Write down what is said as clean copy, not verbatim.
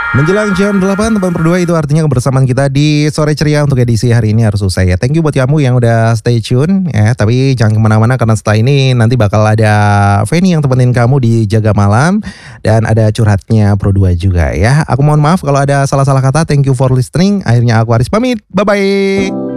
Menjelang jam 8 teman berdua itu artinya kebersamaan kita di sore ceria untuk edisi hari ini harus selesai ya. Thank you buat kamu yang udah stay tune ya. Tapi jangan kemana-mana karena setelah ini nanti bakal ada Feni yang temenin kamu di Jaga Malam. Dan ada curhatnya Pro 2 juga ya. Aku mohon maaf kalau ada salah-salah kata. Thank you for listening. Akhirnya aku Aris pamit. Bye-bye.